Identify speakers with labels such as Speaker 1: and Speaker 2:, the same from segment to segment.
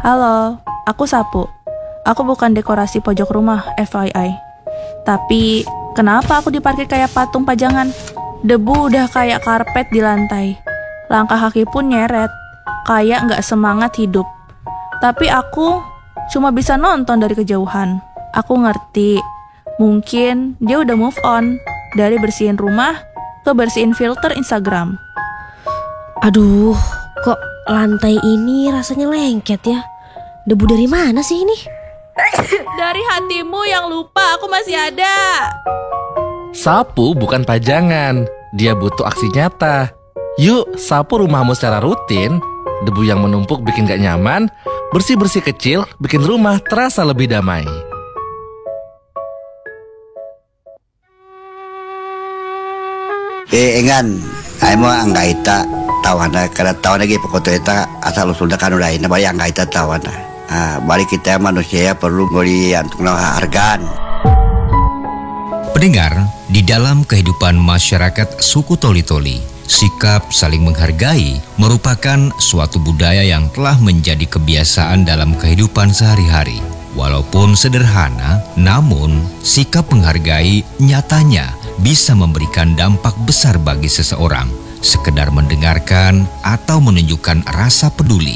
Speaker 1: Halo, aku Sapu. Aku bukan dekorasi pojok rumah, FYI. Tapi, kenapa aku diparkir kayak patung pajangan? Debu udah kayak karpet di lantai. Langkah kaki pun nyeret, kayak nggak semangat hidup. Tapi aku cuma bisa nonton dari kejauhan. Aku ngerti, mungkin dia udah move on dari bersihin rumah ke bersihin filter Instagram.
Speaker 2: Aduh, kok lantai ini rasanya lengket ya? Debu dari mana sih ini?
Speaker 1: Dari hatimu yang lupa aku masih ada.
Speaker 3: Sapu bukan pajangan, dia butuh aksi nyata. Yuk, sapu rumahmu secara rutin. Debu yang menumpuk bikin gak nyaman, bersih-bersih kecil bikin rumah terasa lebih damai.
Speaker 4: Engan, ayo anggaita tawana karena tawana ge pokoto eta asal usulna kan udah ini bari anggaita tawana. Balik kita manusia perlu beri untuk hargaan.
Speaker 5: Pendengar, di dalam kehidupan masyarakat suku Toli-Toli, sikap saling menghargai merupakan suatu budaya yang telah menjadi kebiasaan dalam kehidupan sehari-hari. Walaupun sederhana, namun sikap menghargai nyatanya bisa memberikan dampak besar bagi seseorang, sekedar mendengarkan atau menunjukkan rasa peduli.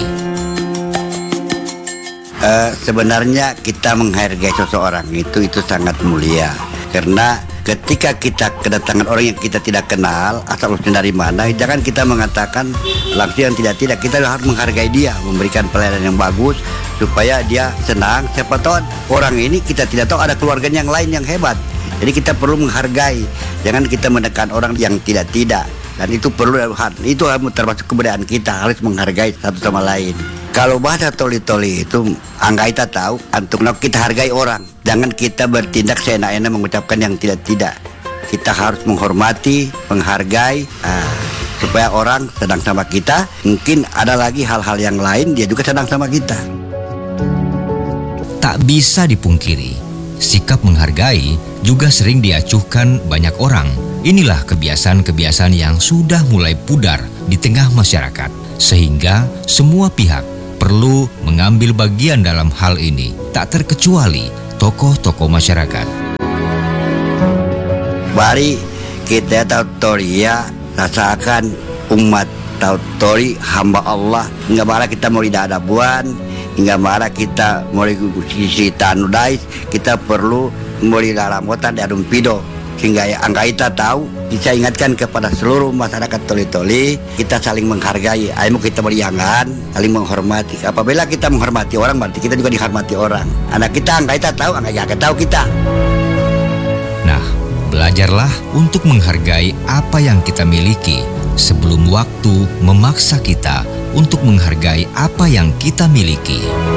Speaker 4: Sebenarnya kita menghargai seseorang itu sangat mulia, karena ketika kita kedatangan orang yang kita tidak kenal, asal usulnya dari mana, jangan kita mengatakan langsung yang tidak. Kita harus menghargai dia, memberikan pelayanan yang bagus supaya dia senang. Siapa tahu orang ini kita tidak tahu ada keluarganya yang lain yang hebat. Jadi kita perlu menghargai, jangan kita menekan orang yang tidak. Dan itu perlu, itu termasuk kebudayaan kita, harus menghargai satu sama lain. Kalau bahasa Toli-Toli itu, anggaita tahu, untuk kita hargai orang. Jangan kita bertindak seenak-enak mengucapkan yang tidak. Kita harus menghormati, menghargai, supaya orang senang sama kita. Mungkin ada lagi hal-hal yang lain, dia juga senang sama kita.
Speaker 5: Tak bisa dipungkiri, sikap menghargai juga sering diacuhkan banyak orang. Inilah kebiasaan-kebiasaan yang sudah mulai pudar di tengah masyarakat, sehingga semua pihak perlu mengambil bagian dalam hal ini, tak terkecuali tokoh-tokoh masyarakat.
Speaker 4: Mari kita tahu Toria, rasakan umat tahu Tori, hamba Allah. Nggak marah kita mau tidak ada buan, nggak marah kita mau sisi tanudais, kita perlu mau dalam kota di Adumpido. Sehingga anggaita tahu, bisa ingatkan kepada seluruh masyarakat Toli-Toli, kita saling menghargai, ayo kita beriangan, saling menghormati. Apabila kita menghormati orang, berarti kita juga dihormati orang. Anak kita anggaita tahu, anggaita tahu kita.
Speaker 5: Nah, belajarlah untuk menghargai apa yang kita miliki sebelum waktu memaksa kita untuk menghargai apa yang kita miliki.